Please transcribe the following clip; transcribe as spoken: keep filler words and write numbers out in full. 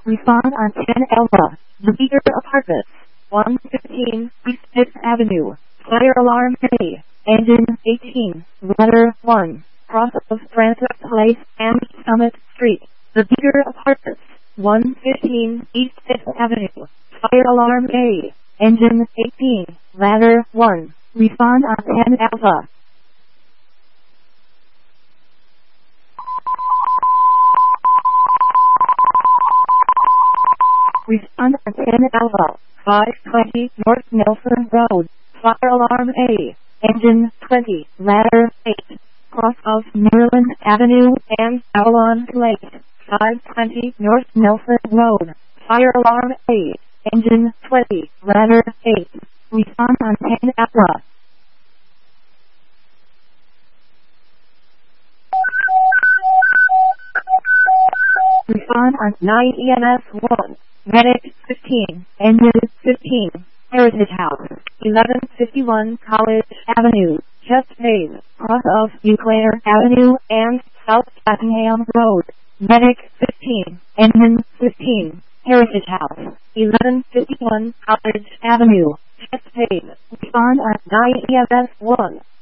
Respond on ten Alpha. The Beaker Apartments. one fifteen East fifth Avenue. Fire alarm A. Engine eighteen. Letter one. Cross of Francis Place and Summit Street. The Beaker Apartments. one fifteen East fifth Avenue. Fire alarm A. Engine eighteen. Ladder one. Respond on ten Alpha. Respond on ten Alpha. five twenty North Nelson Road. Fire alarm A. Engine twenty. Ladder eight. Cross of Maryland Avenue and Avalon Lake. five twenty North Nelson Road. Fire alarm A. Engine twenty. Ladder eight. Respond on ten Alpha. Respond on nine E M S one. Medic fifteen. Engine fifteen. Heritage House. eleven fifty-one College Avenue. Just Phase. Cross of Eau Avenue and South Effingham Road. Medic fifteen. Engine fifteen. Heritage House. eleven fifty-one College Avenue. Just Phase. Respond on nine E M S one.